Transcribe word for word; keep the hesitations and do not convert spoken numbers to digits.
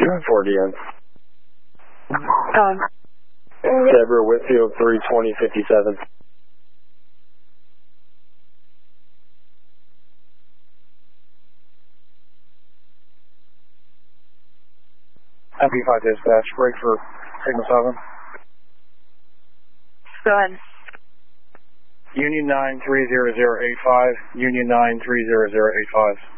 four D N. Um, Deborah Whitfield, three twenty fifty-seven. M P five dispatch, break for signal seven. go ahead. Union nine three zero zero eight five, Union nine three zero zero eight five.